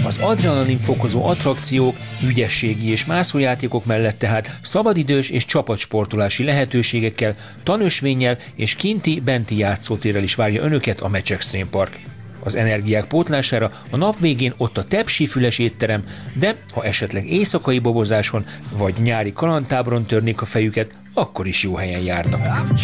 Az adrenalin fokozó attrakciók, ügyességi és mászójátékok mellett tehát szabadidős és csapatsportolási lehetőségekkel, tanösvénnyel és kinti-benti játszótérrel is várja önöket a Match Extreme Park. Az energiák pótlására a nap végén ott a Tepsi-füles étterem, de ha esetleg éjszakai bobozáson vagy nyári kalandtáboron törnék a fejüket, akkor is jó helyen járnak.